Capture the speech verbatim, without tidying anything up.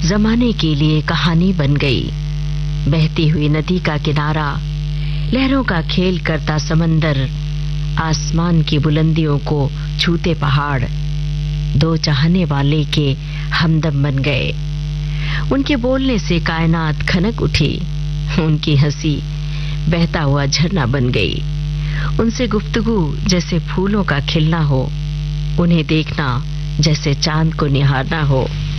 जमाने के लिए कहानी बन गई। बहती हुई नदी का किनारा, लहरों का खेल करता समंदर, आसमान की बुलंदियों को छूते पहाड़, दो चाहने वाले के हमदम बन गए। उनके बोलने से कायनात खनक उठी, उनकी हंसी बहता हुआ झरना बन गई। उनसे गुफ्तगू जैसे फूलों का खिलना हो, उन्हें देखना जैसे चांद को निहारना हो।